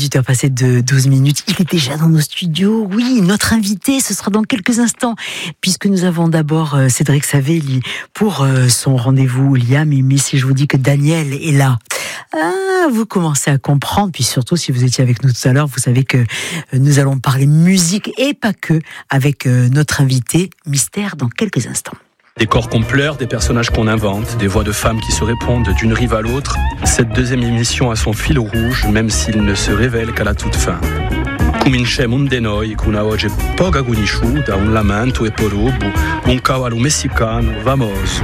18h passées de 12 minutes. Il est déjà dans nos studios. Oui, notre invité, ce sera dans quelques instants, puisque nous avons d'abord Cédric Savelli pour son rendez-vous Liam. Mais si je vous dis que Daniel est là, vous commencez à comprendre. Puis surtout, si vous étiez avec nous tout à l'heure, vous savez que nous allons parler musique et pas que avec notre invité mystère dans quelques instants. Des corps qu'on pleure, des personnages qu'on invente, des voix de femmes qui se répondent d'une rive à l'autre. Cette deuxième émission a son fil rouge, même s'il ne se révèle qu'à la toute fin. Cominciamo un de noi con una voce poco conosciuta, un lamento e porobo, un cavallo messicano famoso.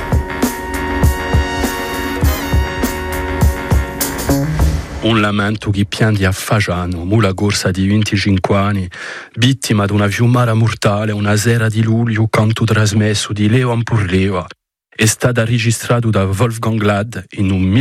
Un lamento che piange a Fagiano, mula corsa di 25 anni, vittima di una fiumara mortale, una sera di luglio, canto trasmesso di Leo Ampurleva, è stata registrato da Wolfgang Ladd in un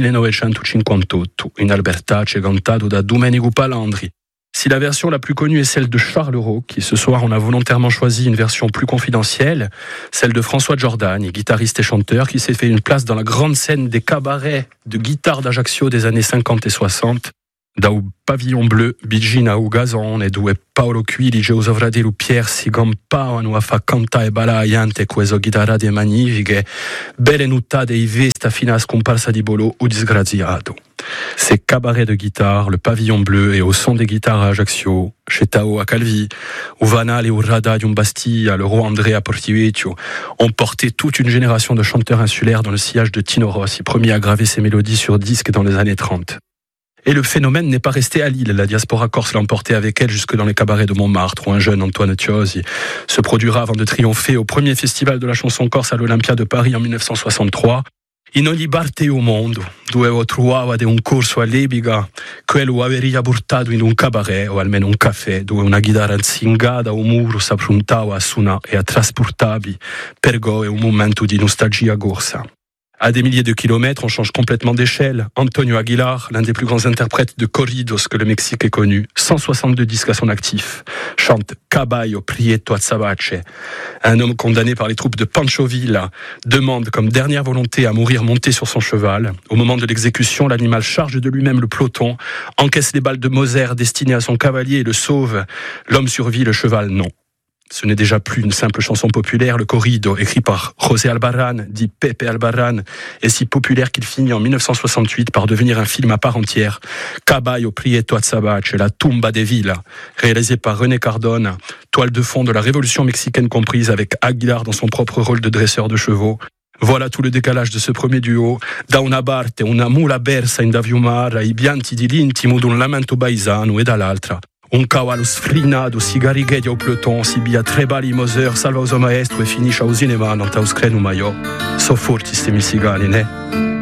1958, in Albertace, cantato da Domenico Palandri. Si la version la plus connue est celle de Charles Raux, qui ce soir on a volontairement choisi une version plus confidentielle, celle de François Giordani, guitariste et chanteur, qui s'est fait une place dans la grande scène des cabarets de guitare d'Ajaccio des années 50 et 60, da u Pavillon Bleu, Bigina u Gazon, e due Paolo Quili, Geuso Fratello Pier si gampavano a fa canta e balaiante questo chitarrate magnifiche, belle nuttate e vesta fino a scomparsa di Bolo o disgraziato. Ces cabarets de guitare, le Pavillon Bleu et au son des guitares à Ajaccio, chez Tao à Calvi, ou Vanal et au Rada d'un Bastille, le roi André à Portivecchio, ont porté toute une génération de chanteurs insulaires dans le sillage de Tino Rossi, premier à graver ses mélodies sur disque dans les années 30. Et le phénomène n'est pas resté à Lille. La diaspora corse l'a emporté avec elle jusque dans les cabarets de Montmartre, où un jeune Antoine Tiosi se produira avant de triompher au premier festival de la chanson corse à l'Olympia de Paris en 1963. In ogni parte o mondo, dove trovava de un corso all'epica, quello aveva portato in un cabaret, o almeno un caffè, dove una chitarra zingata o muro s'approntava a suonare e a trasportarvi per goe un momento di nostalgia corsa. À des milliers de kilomètres, on change complètement d'échelle. Antonio Aguilar, l'un des plus grands interprètes de corridos que le Mexique ait connu, 162 disques à son actif, chante Caballo Prieto Azabache. Un homme condamné par les troupes de Pancho Villa demande comme dernière volonté à mourir monté sur son cheval. Au moment de l'exécution, l'animal charge de lui-même le peloton, encaisse les balles de Moser destinées à son cavalier et le sauve. L'homme survit, le cheval non. Ce n'est déjà plus une simple chanson populaire, le corrido, écrit par José Albarrán, dit Pepe Albarrán, est si populaire qu'il finit en 1968 par devenir un film à part entière, Caballo Prieto Azabache, la tumba de Villa, réalisé par René Cardone, toile de fond de la révolution mexicaine comprise avec Aguilar dans son propre rôle de dresseur de chevaux. Voilà tout le décalage de ce premier duo. Da una parte una mula bersa in da fiumara, i pianti di l'intimo d'un lamento paesano, e dall'altra un cavallo sfrinato, sigarighetti au peloton, si bia tre bali Moser, salva uso maestro e finisce a usinema non tauscrenu maiò. So forti ste misigani, ne?